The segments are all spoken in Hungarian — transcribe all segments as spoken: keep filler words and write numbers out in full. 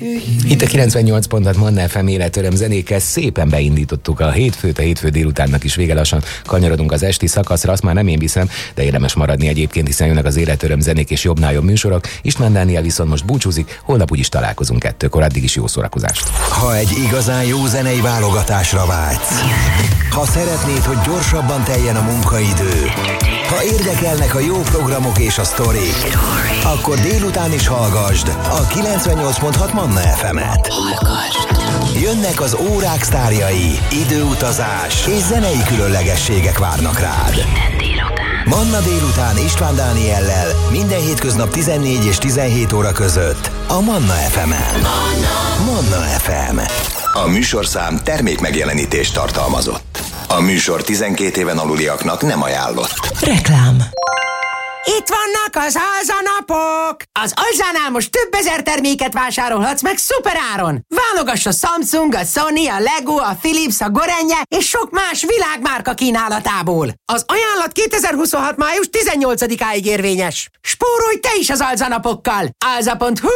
Itt a kilencvennyolc pont hat Manna ef em életöröm zenékkel szépen beindítottuk a hétfőt, a hétfő délutánnak is vége lassan kanyarodunk az esti szakaszra, azt már nem én viszem, de érdemes maradni egyébként, hiszen jönnek az életöröm zenék és jobbnál jobb műsorok. István Dániel viszont most búcsúzik, holnap úgyis találkozunk kettőkor, addig is jó szórakozást. Ha egy igazán jó zenei válogatásra vágysz, ha szeretnéd, hogy gyorsabban teljen a munkaidő, ha érdekelnek a jó programok és a sztorik, akkor délután is hallgasd a kilencvennyolc pont hat Manna ef emet. Jönnek az órák sztárjai, időutazás és zenei különlegességek várnak rád. Manna délután István Dániellel minden hétköznap tizennégy és tizenhét óra között a Manna ef emen. Manna ef em. A műsorszám termékmegjelenítést tartalmazott. A műsor tizenkét éven aluliaknak nem ajánlott. Reklám. Itt vannak az alzanapok! Az Alzánál most több ezer terméket vásárolhatsz meg szuperáron! Válogass a Samsung, a Sony, a Lego, a Philips, a Gorenje és sok más világmárka kínálatából. Az ajánlat kétezer-huszonhat. május tizennyolcadikáig érvényes. Spórolj te is az alzanapokkal! alza pont hu.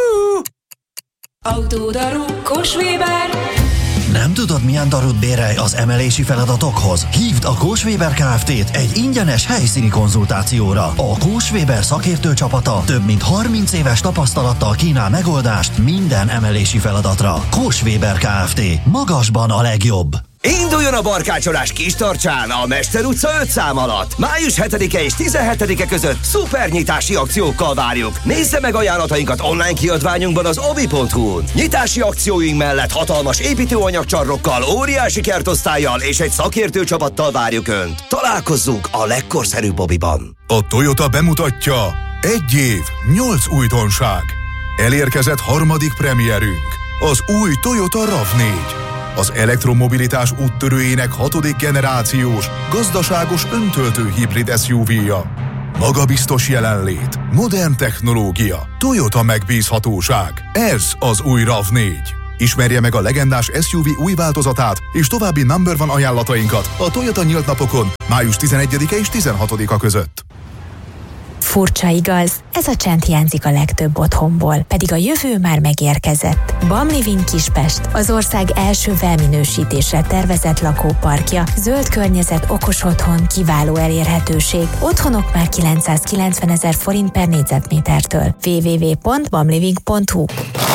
Autódaru Kós-Weber. Nem tudod, milyen darut bérelj az emelési feladatokhoz? Hívd a Kós-Weber Kft-t egy ingyenes helyszíni konzultációra. A Kós-Weber szakértő csapata több mint harminc éves tapasztalattal kínál megoldást minden emelési feladatra. Kós-Weber Kft. Magasban a legjobb. Induljon a barkácsolás Kistarcsán a Mester utca öt szám alatt. május hetedike és tizenhetedike között szupernyitási akciókkal várjuk. Nézze meg ajánlatainkat online kiadványunkban az obi pont hu-n. Nyitási akcióink mellett hatalmas építőanyagcsarrokkal, óriási kertosztállyal és egy szakértő csapattal várjuk Önt. Találkozzunk a legkorszerűbb obiban. A Toyota bemutatja: egy év, nyolc újdonság. Elérkezett harmadik premierünk, az új Toyota rav négy. Az elektromobilitás úttörőjének hatodik generációs, gazdaságos öntöltő hibrid es u vé-ja. Magabiztos jelenlét, modern technológia, Toyota megbízhatóság. Ez az új rav négy. Ismerje meg a legendás es u vé új változatát és további number one ajánlatainkat a Toyota nyílt napokon május tizenegyedike és tizenhatodika között. Furcsa igaz, ez a csend hiányzik a legtöbb otthonból, pedig a jövő már megérkezett. Bam Living Kispest, az ország első felminősítésre tervezett lakóparkja, zöld környezet, okos otthon, kiváló elérhetőség, otthonok már kilencszázkilencvenezer forint per négyzetmétertől. double-u double-u double-u pont bamliving pont hu.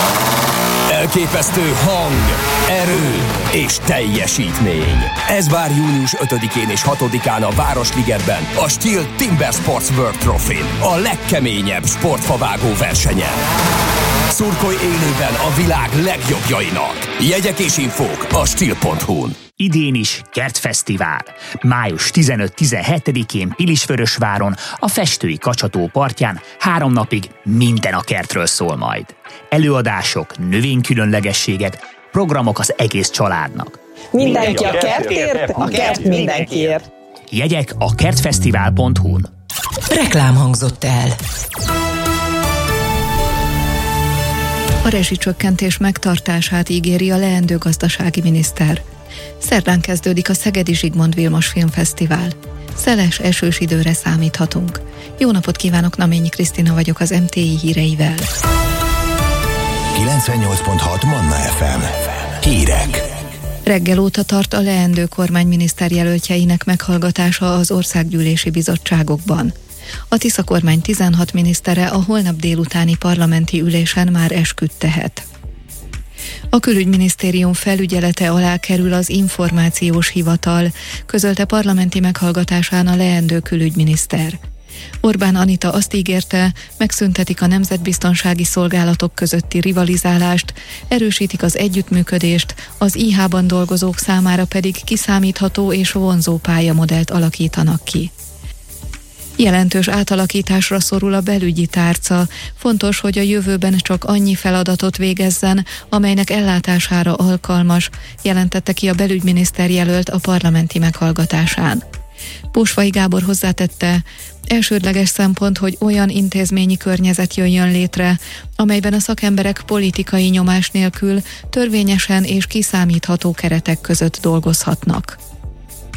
Elképesztő hang, erő és teljesítmény. Ez vár június ötödikén és hatodikán a Városligetben, a Stihl Timber Sports World Trophy-n, a legkeményebb sportfavágó versenyen. Szurkolj élőben a világ legjobbjainak. Jegyek és infók a stihl pont hu-n. Idén is Kertfesztivál. május tizenöt-tizenhetedikén Pilisvörösváron, a Festői Kacsató partján három napig minden a kertről szól majd. Előadások, növénykülönlegességek, programok az egész családnak. Mindenki a kertért, a kert mindenkiért. Jegyek a kertfesztivál pont hu-n. Reklám hangzott el. A rezsicsökkentés megtartását ígéri a leendő gazdasági miniszter. Szerdán kezdődik a Szegedi Zsigmond Vilmos Filmfesztivál. Szeles, esős időre számíthatunk. Jó napot kívánok, Naményi Krisztina vagyok az em té i híreivel. kilencvennyolc pont hat Manna ef em. Hírek. Reggel óta tart a leendő kormányminiszter jelöltjeinek meghallgatása az országgyűlési bizottságokban. A Tisza kormány tizenhat minisztere a holnap délutáni parlamenti ülésen már esküt tehet. A külügyminisztérium felügyelete alá kerül az információs hivatal, közölte parlamenti meghallgatásán a leendő külügyminiszter. Orbán Anita azt ígérte, megszüntetik a nemzetbiztonsági szolgálatok közötti rivalizálást, erősítik az együttműködést, az í há-ban dolgozók számára pedig kiszámítható és vonzó pályamodellt alakítanak ki. Jelentős átalakításra szorul a belügyi tárca. Fontos, hogy a jövőben csak annyi feladatot végezzen, amelynek ellátására alkalmas, jelentette ki a belügyminiszter jelölt a parlamenti meghallgatásán. Pósvai Gábor hozzátette, elsődleges szempont, hogy olyan intézményi környezet jöjjön létre, amelyben a szakemberek politikai nyomás nélkül törvényesen és kiszámítható keretek között dolgozhatnak.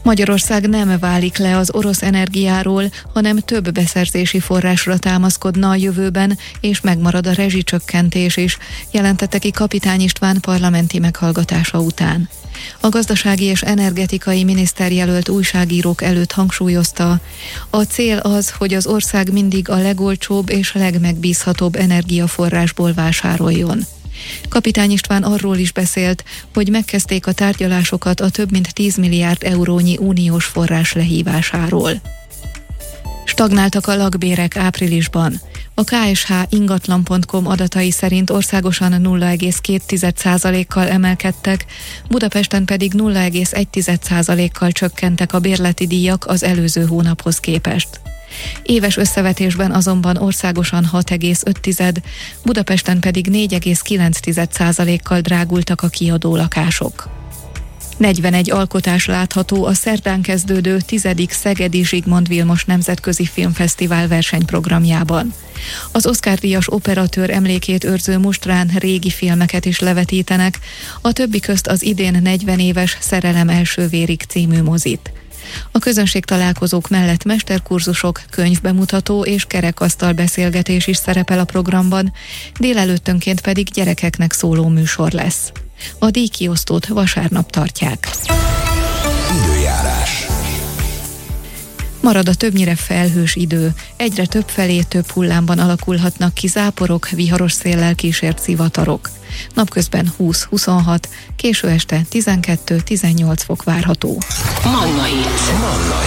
Magyarország nem válik le az orosz energiáról, hanem több beszerzési forrásra támaszkodna a jövőben, és megmarad a rezsicsökkentés is, jelentette ki Kapitány István parlamenti meghallgatása után. A gazdasági és energetikai miniszterjelölt újságírók előtt hangsúlyozta, a cél az, hogy az ország mindig a legolcsóbb és legmegbízhatóbb energiaforrásból vásároljon. Kapitány István arról is beszélt, hogy megkezdték a tárgyalásokat a több mint tíz milliárd eurónyi uniós forrás lehívásáról. Stagnáltak a lakbérek áprilisban. A ká es há ingatlan pont com adatai szerint országosan nulla egész két százalékkal emelkedtek, Budapesten pedig nulla egész egy százalékkal csökkentek a bérleti díjak az előző hónaphoz képest. Éves összevetésben azonban országosan hat egész öt, Budapesten pedig négy egész kilenc százalékkal drágultak a kiadó lakások. negyvenegy alkotás látható a szerdán kezdődő tizedik Szegedi Zsigmond Vilmos Nemzetközi Filmfesztivál versenyprogramjában. Az Oscar-díjas operatőr emlékét őrző mustrán régi filmeket is levetítenek, a többi közt az idén negyven éves Szerelem első vérig című mozit. A közönség találkozók mellett mesterkurzusok, könyvbemutató és kerekasztal beszélgetés is szerepel a programban, délelőttönként pedig gyerekeknek szóló műsor lesz. A díjkiosztót vasárnap tartják. Időjárás. Marad a többnyire felhős idő, egyre több felé több hullámban alakulhatnak ki záporok, viharos széllel kísért zivatarok. Napközben húsz-huszonhat, késő este tizenkettő-tizennyolc fok várható. Manna Hit.